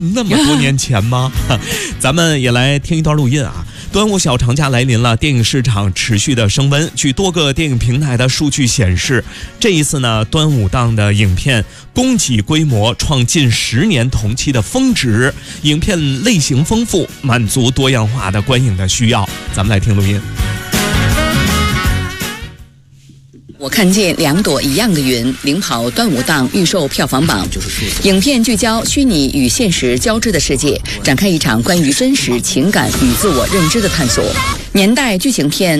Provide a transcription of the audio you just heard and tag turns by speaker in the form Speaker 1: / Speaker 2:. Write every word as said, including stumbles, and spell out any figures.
Speaker 1: 那么多年前吗？咱们也来听一段录音啊。端午小长假来临了，电影市场持续的升温。据多个电影平台的数据显示，这一次呢，端午档的影片供给规模创近十年同期的峰值，影片类型丰富，满足多样化的观影的需要。咱们来听录音。
Speaker 2: 我看见两朵一样的云，领跑端午档预售票房榜。影片聚焦虚拟与现实交织的世界，展开一场关于真实情感与自我认知的探索。年代剧情片